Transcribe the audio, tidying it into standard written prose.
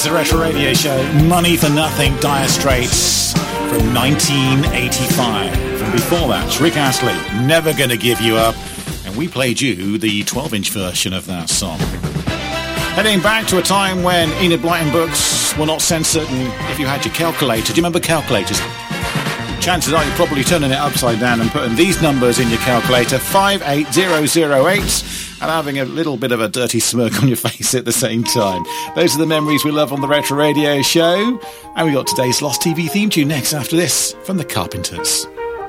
It's the Retro Radio Show. Money for Nothing, Dire Straits from 1985. And before that, Rick Astley, Never Gonna Give You Up. And we played you the 12-inch version of that song. Heading back to a time when Enid Blyton books were not censored, and if you had your calculator, do you remember calculators? Chances are you're probably turning it upside down and putting these numbers in your calculator, 58008, and having a little bit of a dirty smirk on your face at the same time. Those are the memories we love on the Retro Radio Show. And we got today's Lost TV theme tune next after this from the Carpenters.